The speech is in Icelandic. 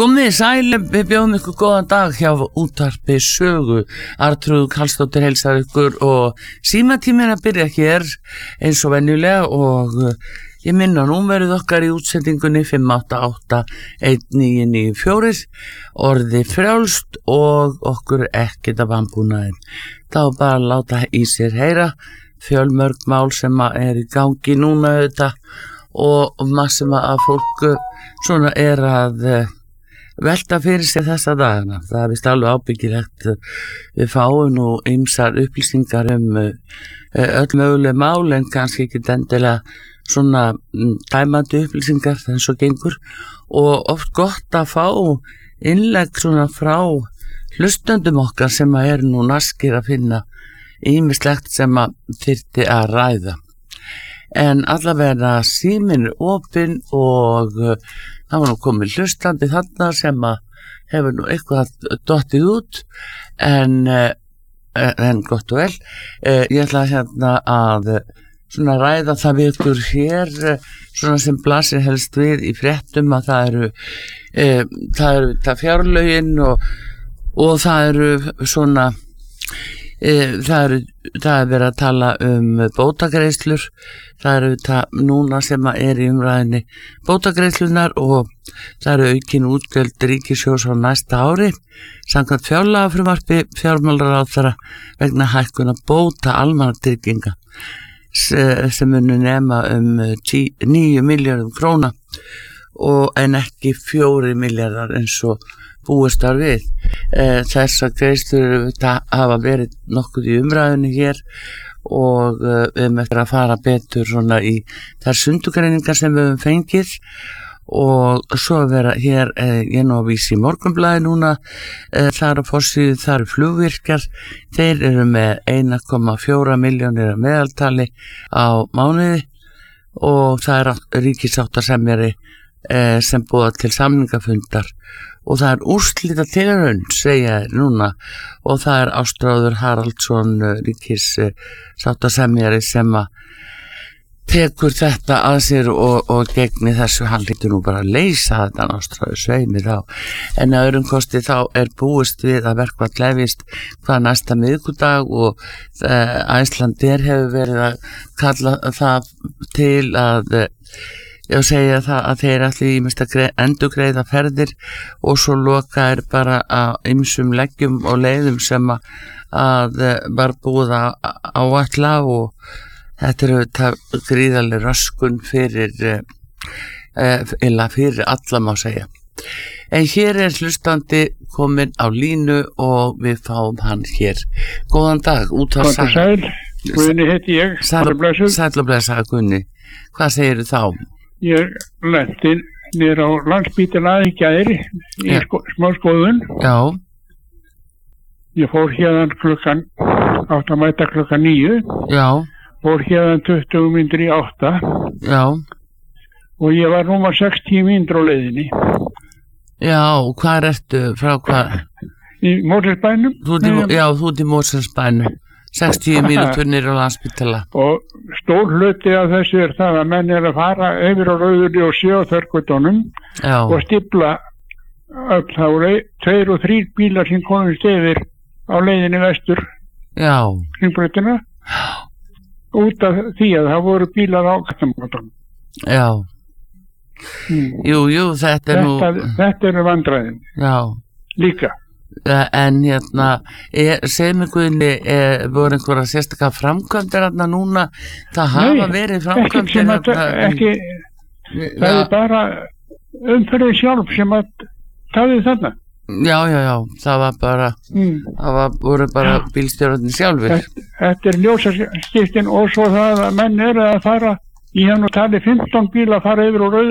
Komið í sæl, við bjóðum ykkur góðan dag hjá útvarpi Sögu. Arnþrúður Karlsdóttir heilsar ykkur og símatíminn að byrja hér eins og venjulega og ég minna númerið okkar í útsendingunni 588-1994, orði frjálst og okkur ekkert af vanbúnaðin. Þá bara láta í sér heyra fjölmörg mál sem er í gangi núna auðvitað og massum af fólk svona að velta fyrir sig þessa dagana. Það vist alveg ábyggilegt. Við fáum nú ýmsar upplýsingar öll möguleg mál en kannski ekki endilega svona tæmandi upplýsingar þess og gengur og oft gott að fá innlegg svona frá hlustendum okkar sem nú naskir að finna ýmislegt sem þyrfti að ræða. En allavega síminn opinn og það var nú komið hlustandi þarna sem hefur nú eitthvað dottið út en gott og vel. Ég ætla hérna að svona ræða það við ykkur hér svona sem blasir helst við í fréttum að það eru fjárlögin og það eru svona það er verið að tala bótagreiðslur. Það eru núna sem í umræðinni bótagreiðslunar og það eru aukin útgjöld ríkissjóðs á næsta ári samkvæmt fjárlagafrumvarpi fjármálaráðherra vegna hækkunar bóta almannatrygginga sem munu nema 9 milljörðum króna en ekki 4 milljarðar eins og búist var við. Þessar greiðslur hafa verið nokkuð í umræðunni hér og við eftir að fara betur svona í þær sundugreiningar sem við höfum fengið og svo vera hér ég nú að vísa í Morgunblaðið núna þar á forsíðu, þar eru flugvirkjar, þeir eru með 1,4 milljónir að meðaltali á mánuði og það ríkissáttasemjari sem boða til samningafundar og það úrslita tilraun segja núna og það Ástráður Haraldsson ríkissáttasemjari sem tekur þetta að sér og gegni þessu. Hann lítur nú bara að leysa þetta Ástráður sveimi þá en að öðrum kosti þá búist við að verkfall hefjist hvað næsta miðvikudag og Icelandair hefur verið að kalla það til að ég segja það að þeir allir ýmist að endurgreiða ferðir og svo loka bara að ýmsum leggjum og leiðum sem að var búið að áætla og þetta auðvitað gríðarleg röskun fyrir alla má segja. En hér hlustandi kominn á línu og við fáum hann hér. Góðan dag, útvarp Saga. Sæl, Guðni heiti ég. Sæl og blessaður Guðni. Hvað segirðu þá? Ég lenti niður á Landspítala í gær í smá skoðun. Já. Ég fór hérna átt að mæta klukkan 9. Já. Fór hérna 20 mínútur í 8. Já. Og ég var númer 60 mínútur á leiðinni. Já, og hvað ertu frá hvað? Í Mosfellsbænum. Þú ert í Mosfellsbænum. 60 mínútur niður á Landspítala. Og stór hluti af þessu það að menn að fara yfir á Rauðurljósi og Þörgvöldunum og stífla öll þá 2 og 3 bílar sem komist yfir á leiðinni vestur hringbrautina út af því að það voru bílar á Gatnamátanum. Já. Jú, þetta eru vandræðin. Já. Líka. En hérna segir mig Guðni, voru einhverja sérstaklega framkvæmdir hérna núna? Það hafa verið framkvæmdir ekki, það bara umferðið sjálf sem að taði þarna. Já, það var bara voru bara bílstjórarnir sjálfir. Þetta ljósaskiptin og svo það að menn eru að fara í hann og tali 15 bíla að fara yfir og